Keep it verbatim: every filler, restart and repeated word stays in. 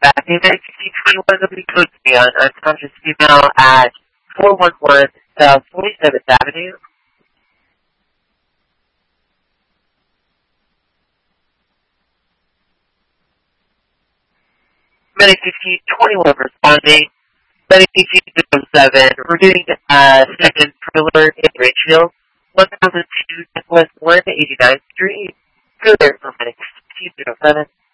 Medic fifteen twenty-one will be code to me on unconscious female at four one one South forty-seventh Avenue. Medic fifteen twenty-one responding. Medic fifteen oh seven, we're doing uh, second thriller in Ridgefield, one thousand two West one eighty-ninth Street. Go there for Medic fifteen oh seven.